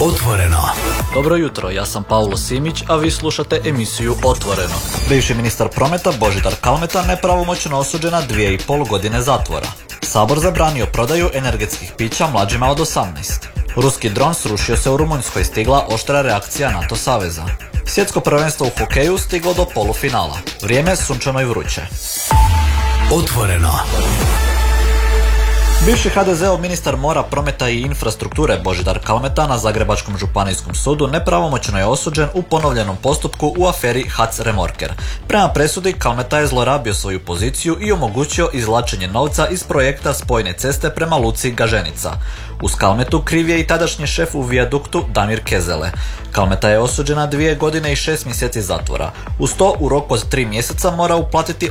Otvoreno. Dobro jutro, ja sam Paulo Simić, a vi slušate emisiju Otvoreno. Bivši ministar prometa Božidar Kalmeta nepravomoćno osuđen na 2,5 godine zatvora. Sabor zabranio prodaju energetskih pića mlađima od 18. Ruski dron srušio se u Rumunjskoj, stigla oštra reakcija NATO saveza. Svjetsko prvenstvo u hokeju stiglo do polufinala. Vrijeme sunčano i vruće. Otvoreno. Bivši HDZ-ov ministar mora, prometa i infrastrukture Božidar Kalmeta na Zagrebačkom županijskom sudu nepravomoćno je osuđen u ponovljenom postupku u aferi HAC Remorker. Prema presudi, Kalmeta je zlorabio svoju poziciju i omogućio izvlačenje novca iz projekta spojne ceste prema luci Gaženica. Uz Kalmetu kriv je i tadašnji šef u Vijaduktu Damir Kezele. Kalmeta je osuđen na 2 godine i 6 mjeseci zatvora. Uz to u roku od 3 mjeseca mora uplatiti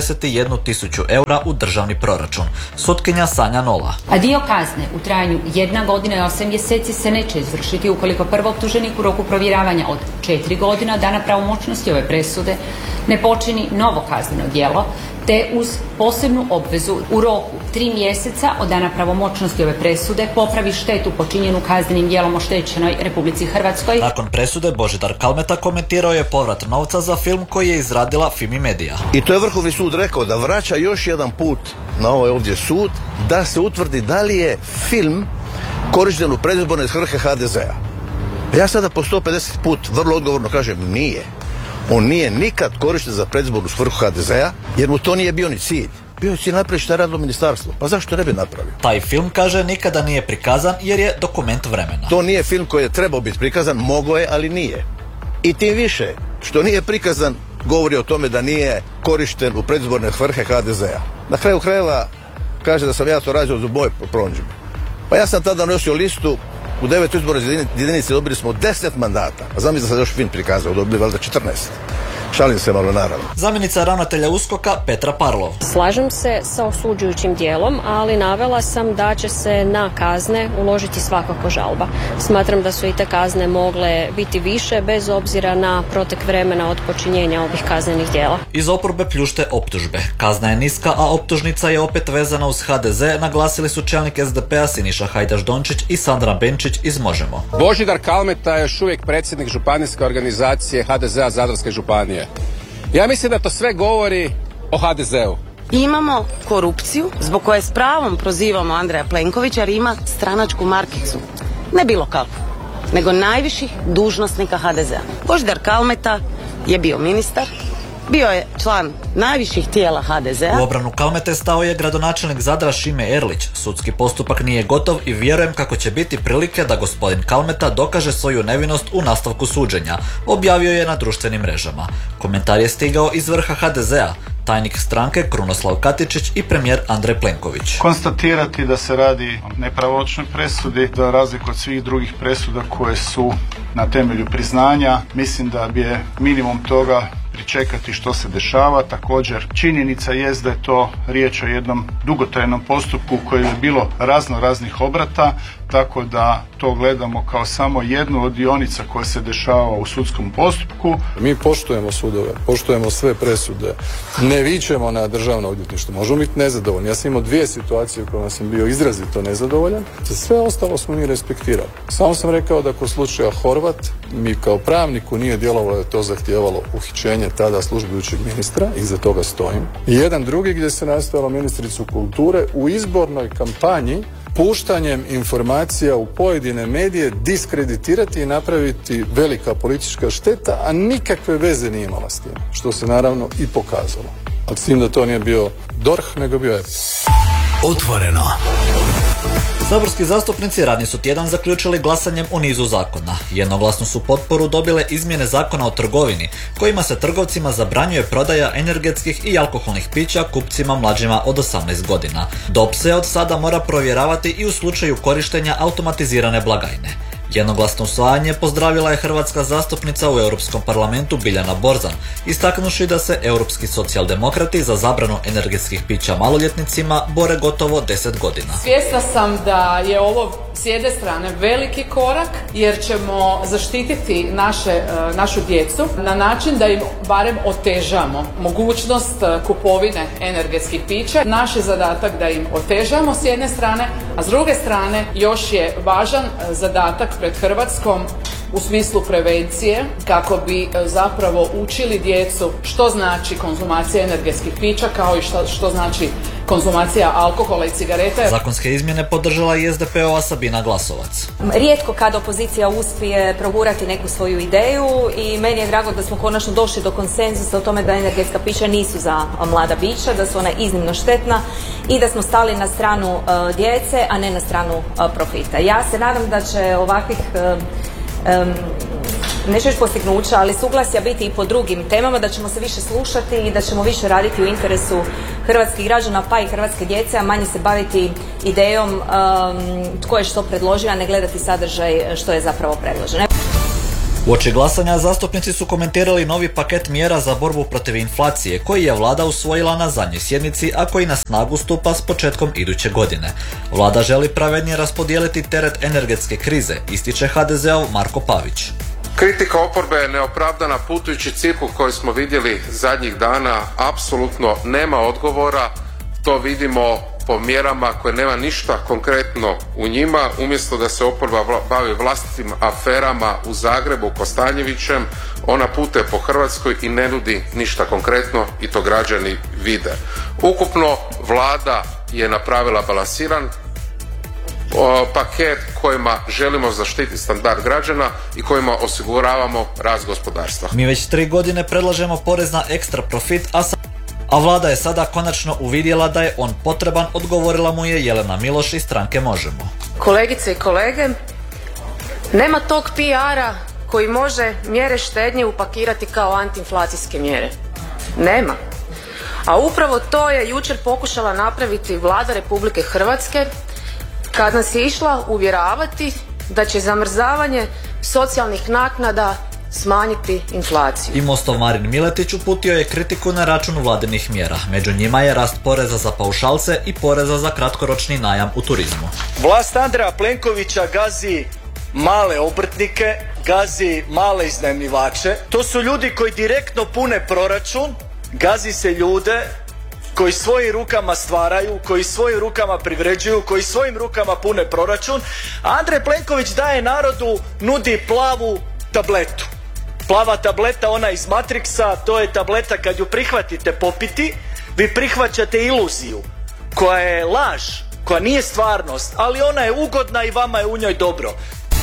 81.000 eura u državni proračun. Sutkinja Sanja Nola. A dio kazne u trajanju 1 godina i 8 mjeseci se neće izvršiti ukoliko prvooptuženik u roku provjeravanja od 4 godina dana pravomoćnosti ove presude ne počini novo kazneno djelo, te uz posebnu obvezu u roku 3 mjeseca od dana pravomoćnosti ove presude popravi štetu počinjenu kaznenim djelom oštećenoj Republici Hrvatskoj. Nakon presude Božidar Kalmeta komentirao je povrat novca za film koji je izradila Fimi Media. I to je Vrhovni sud rekao da vraća još jedan put na ovaj ovdje sud da se utvrdi da li je film korišten u predizborne svrhe HDZ-a. Ja sada po 150 put vrlo odgovorno kažem nije. On nije nikad korišten za predizbornu svrhu HDZ-a jer mu to nije bio ni cilj. Bio je cilj napraviti šta je radilo ministarstvo. Pa zašto ne bi napravio? Taj film, kaže, nikada nije prikazan jer je dokument vremena. To nije film koji je trebao biti prikazan, mogao je, ali nije. I tim više što nije prikazan govori o tome da nije korišten u predizborne svrhe HDZ-a. Na kraju krajeva kaže da sam ja to radio za moje promidžbe. Pa ja sam tada nosio listu. U 9 izbornoj jedinici dobili smo 10 mandata, a zamisli da sam još film prikazao, dobili valjda 14. Šalim se malo naravno. Zamjenica ravnatelja USKOK-a Petra Parlov. Slažem se sa osuđujućim dijelom, ali navela sam da će se na kazne uložiti svakako žalba. Smatram da su i te kazne mogle biti više bez obzira na protek vremena od počinjenja ovih kaznenih djela. Iz oporbe pljušte optužbe. Kazna je niska, a optužnica je opet vezana uz HDZ, naglasili su čelnik SDP-a Siniša Hajdaš Dončić i Sandra Benčić iz Možemo. Božidar Kalmeta je još uvijek predsjednik županijske organizacije HDZ-a Zadarske županije. Ja mislim da to sve govori o HDZ-u. Imamo korupciju zbog koje s pravom prozivamo Andreja Plenkovića jer ima stranačku markicu. Ne bilo kakvu, nego najviših dužnosnika HDZ-a. Božidar Kalmeta je bio ministar, bio je član najviših tijela HDZ-a. U obranu Kalmete stao je gradonačelnik Zadra Šime Erlić. Sudski postupak nije gotov i vjerujem kako će biti prilike da gospodin Kalmeta dokaže svoju nevinost u nastavku suđenja, objavio je na društvenim mrežama. Komentar je stigao iz vrha HDZ-a, tajnik stranke Krunoslav Katičić i premijer Andrej Plenković. Konstatirati da se radi o nepravomoćnoj presudi, za razliku od svih drugih presuda koje su na temelju priznanja, mislim da bi je minimum toga pričekati što se dešava. Također, činjenica jest da je to riječ o jednom dugotrajnom postupku u kojem je bilo raznih obrata, tako da to gledamo kao samo jednu od dionica koja se dešava u sudskom postupku. Mi poštujemo sudove, poštujemo sve presude, ne vičemo na državno odvjetništvo, možemo biti nezadovoljni. Ja sam imao 2 situacije u kojima sam bio izrazito nezadovoljan, za sve ostalo smo mi respektirali. Samo sam rekao da kod slučaja Horvat mi kao pravniku nije djelovalo da je to zahtijevalo uhićenje tada službujućeg ministra, i za toga stojim. I jedan drugi gdje se nastojalo ministricu kulture u izbornoj kampanji puštanjem informacija u pojedine medije diskreditirati i napraviti velika politička šteta, a nikakve veze nije imala s tim, što se naravno i pokazalo. A s tim da to nije bio DORH, nego bio EPO. Otvoreno. Saborski zastupnici radni su tjedan zaključili glasanjem o nizu zakona. Jednoglasnu su potporu dobile izmjene zakona o trgovini, kojima se trgovcima zabranjuje prodaja energetskih i alkoholnih pića kupcima mlađima od 18 godina. DOP se od sada mora provjeravati i u slučaju korištenja automatizirane blagajne. Jednoglasno usvajanje pozdravila je hrvatska zastupnica u Europskom parlamentu Biljana Borzan, istaknuši da se europski socijaldemokrati za zabranu energetskih pića maloljetnicima bore gotovo 10 godina. Svjesna sam da je ovo s jedne strane veliki korak jer ćemo zaštititi našu djecu na način da im barem otežamo mogućnost kupovine energetskih pića. Naš je zadatak da im otežamo s jedne strane, A s druge strane, još je važan zadatak pred Hrvatskom u smislu prevencije kako bi zapravo učili djecu što znači konzumacija energetskih pića kao i što znači konzumacija alkohola i cigareta. Zakonske izmjene podržala i SDP-ova Sabina Glasovac. Rijetko kad opozicija uspije progurati neku svoju ideju i meni je drago da smo konačno došli do konsenzusa o tome da energetska pića nisu za mlada bića, da su ona iznimno štetna i da smo stali na stranu djece, a ne na stranu profita. Ja se nadam da će ovakvih neću reći postignuća, ali suglasja biti i po drugim temama, da ćemo se više slušati i da ćemo više raditi u interesu hrvatskih građana pa i hrvatske djece, a manje se baviti idejom tko je što predložio, a ne gledati sadržaj što je zapravo predloženo. Uoči glasanja zastupnici su komentirali novi paket mjera za borbu protiv inflacije koji je vlada usvojila na zadnjoj sjednici, a koji na snagu stupa s početkom iduće godine. Vlada želi pravednije raspodijeliti teret energetske krize, ističe HDZ-ov Marko Pavić. Kritika oporbe je neopravdana, putujući cirkus koji smo vidjeli zadnjih dana apsolutno nema odgovora. To vidimo po mjerama koje nema ništa konkretno u njima. Umjesto da se oporba bavi vlastitim aferama u Zagrebu, Kostanjevićem, ona putuje po Hrvatskoj i ne nudi ništa konkretno i to građani vide. Ukupno vlada je napravila balansiran paket kojima želimo zaštititi standard građana i kojima osiguravamo rast gospodarstva. Mi već 3 godine predlažemo porez na ekstra profit, a vlada je sada konačno uvidjela da je on potreban, odgovorila mu je Jelena Miloš iz stranke Možemo. Kolegice i kolege, nema tog PR-a koji može mjere štednje upakirati kao antiinflacijske mjere. Nema. A upravo to je jučer pokušala napraviti Vlada Republike Hrvatske kad nas je išla uvjeravati da će zamrzavanje socijalnih naknada smanjiti inflaciju. I Mostov Marin Miletić uputio je kritiku na račun vladinih mjera. Među njima je rast poreza za paušalce i poreza za kratkoročni najam u turizmu. Vlast Andreja Plenkovića gazi male obrtnike, gazi male iznajmljivače. To su ljudi koji direktno pune proračun, gazi se ljude koji svojim rukama stvaraju, koji svojim rukama privređuju, koji svojim rukama pune proračun. A Andrej Plenković daje narodu, nudi plavu tabletu. Plava tableta, ona iz Matrixa, to je tableta kad ju prihvatite popiti, vi prihvaćate iluziju koja je laž, koja nije stvarnost, ali ona je ugodna i vama je u njoj dobro.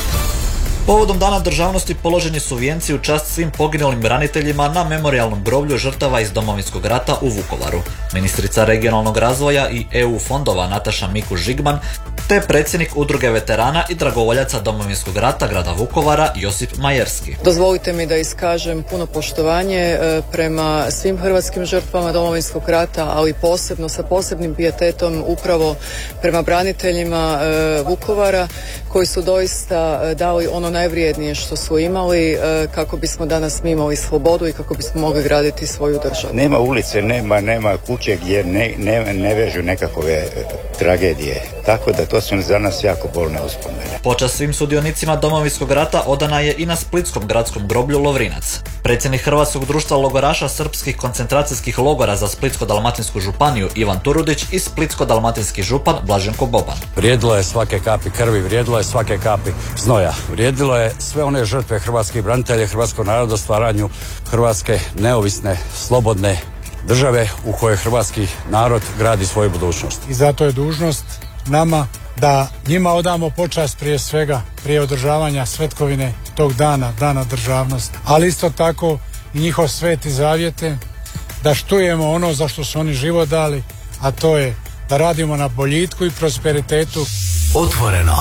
Povodom Dana državnosti položeni su vijenci u čast svim poginulim braniteljima na memorijalnom groblju žrtava iz Domovinskog rata u Vukovaru. Ministrica regionalnog razvoja i EU fondova Nataša Mikuš-Žigman te predsjednik Udruge veterana i dragovoljaca Domovinskog rata grada Vukovara Josip Majerski. Dozvolite mi da iskažem puno poštovanje prema svim hrvatskim žrtvama Domovinskog rata, ali posebno sa posebnim pijetetom upravo prema braniteljima Vukovara koji su doista dali ono najvrijednije što su imali kako bismo danas mi imali slobodu i kako bismo mogli graditi svoju državu. Nema ulice, nema kuće gdje ne vežu nekakve tragedije. Tako da to su za nas jako bolne uspomene. Počast svim sudionicima Domovinskog rata odana je i na splitskom gradskom groblju Lovrinac. Predsjednik Hrvatskog društva logoraša srpskih koncentracijskih logora za Splitsko-dalmatinsku županiju Ivan Turudić i Splitsko-dalmatinski župan Blaženko Boban. Vrijedilo je svake kapi krvi, vrijedilo je svake kapi znoja. Vrijedilo je sve one žrtve hrvatskih branitelja, hrvatskog naroda, stvaranju Hrvatske neovisne, slobodne države u kojoj hrvatski narod gradi svoju budućnost. I zato je dužnost nama da njima odamo počast prije svega, prije održavanja svetkovine tog dana, dana državnosti, ali isto tako i njihov sveti zavjete, da štujemo ono za što su oni život dali, a to je da radimo na boljitku i prosperitetu. Otvoreno.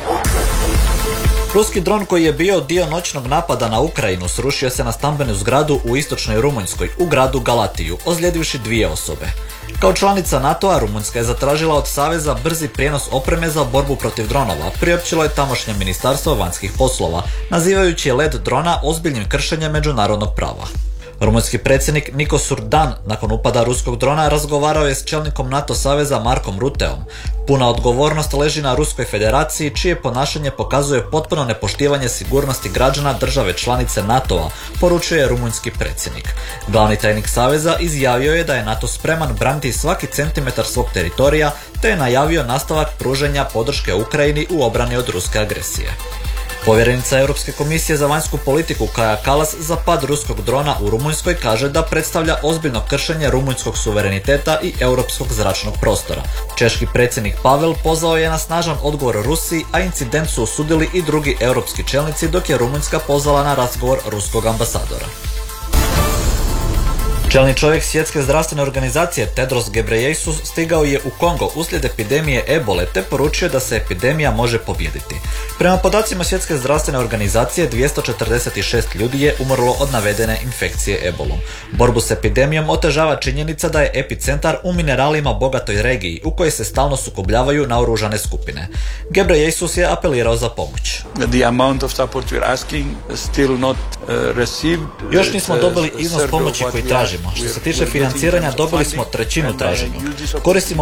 Ruski dron koji je bio dio noćnog napada na Ukrajinu srušio se na stambenu zgradu u istočnoj Rumunjskoj, u gradu Galatiju, ozlijedivši 2 osobe. Kao članica NATO-a, Rumunjska je zatražila od Saveza brzi prijenos opreme za borbu protiv dronova, priopćilo je tamošnje ministarstvo vanjskih poslova, nazivajući let drona ozbiljnim kršenjem međunarodnog prava. Rumunjski predsjednik Nikos Surdan nakon upada ruskog drona razgovarao je s čelnikom NATO saveza Markom Ruteom. Puna odgovornost leži na Ruskoj federaciji, čije ponašanje pokazuje potpuno nepoštivanje sigurnosti građana države članice NATO-a, poručuje rumunjski predsjednik. Glavni tajnik saveza izjavio je da je NATO spreman braniti svaki centimetar svog teritorija, te je najavio nastavak pružanja podrške Ukrajini u obrani od ruske agresije. Povjerenica Europske komisije za vanjsku politiku Kaja Kallas za pad ruskog drona u Rumunjskoj kaže da predstavlja ozbiljno kršenje rumunjskog suvereniteta i europskog zračnog prostora. Češki predsjednik Pavel pozvao je na snažan odgovor Rusiji, a incident su osudili i drugi europski čelnici, dok je Rumunjska pozvala na razgovor ruskog ambasadora. Čelni čovjek Svjetske zdravstvene organizacije Tedros Ghebreyesus stigao je u Kongo uslijed epidemije ebole te poručio da se epidemija može pobijediti. Prema podacima Svjetske zdravstvene organizacije 246 ljudi je umrlo od navedene infekcije ebolom. Borbu s epidemijom otežava činjenica da je epicentar u mineralima bogatoj regiji u kojoj se stalno sukobljavaju naoružane skupine. Ghebreyesus je apelirao za pomoć. Još nismo dobili iznos pomoći koji tražimo. Što se tiče financiranja, dobili smo trećinu traženju. Koristimo